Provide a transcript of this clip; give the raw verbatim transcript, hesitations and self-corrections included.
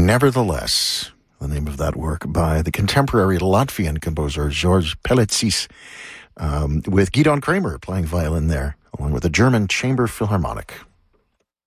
Nevertheless, the name of that work by the contemporary Latvian composer George Pelecis, um, with Gidon Kramer playing violin there, along with the German Chamber Philharmonic.